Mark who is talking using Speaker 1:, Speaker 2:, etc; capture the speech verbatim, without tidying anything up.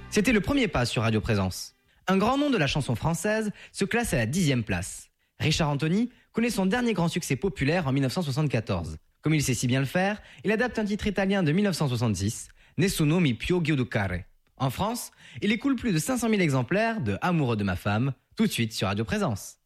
Speaker 1: C'était le premier pas sur Radio Présence. Un grand nom de la chanson française se classe à la dixième place. Richard Anthony connaît son dernier grand succès populaire en dix-neuf cent soixante-quatorze. Comme il sait si bien le faire, il adapte un titre italien de dix-neuf cent soixante-six, Nessuno mi più giudicare. En France, il écoule plus de cinq cent mille exemplaires de Amoureux de ma femme, tout de suite sur Radio Présence.